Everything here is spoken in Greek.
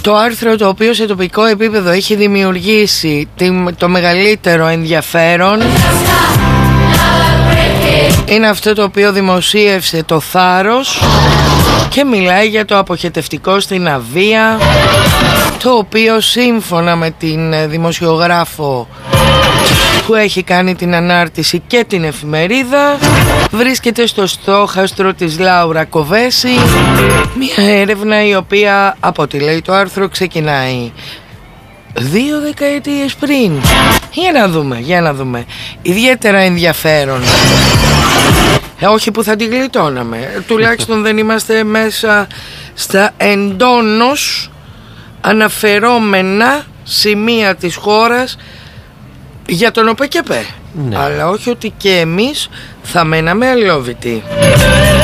Το άρθρο το οποίο σε τοπικό επίπεδο έχει δημιουργήσει το μεγαλύτερο ενδιαφέρον είναι αυτό το οποίο δημοσίευσε το Θάρρος και μιλάει για το αποχετευτικό στην Αβία, το οποίο σύμφωνα με την δημοσιογράφο που έχει κάνει την ανάρτηση και την εφημερίδα βρίσκεται στο στόχαστρο της Λάουρα Κοβέση, μια έρευνα η οποία από ό,τι λέει το άρθρο ξεκινάει 2 δεκαετίες πριν. Για να δούμε. Ιδιαίτερα ενδιαφέρον. Όχι που θα την γλιτώναμε. Τουλάχιστον δεν είμαστε μέσα στα εντόνως αναφερόμενα σημεία της χώρας για τον ΟΠΕΚΕΠΕ. Ναι. Αλλά όχι ότι και εμείς θα μέναμε αλόβητοι.